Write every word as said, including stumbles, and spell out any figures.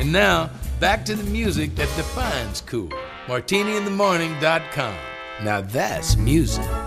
And now, back to the music that defines cool. martini in the morning dot com. Now that's music.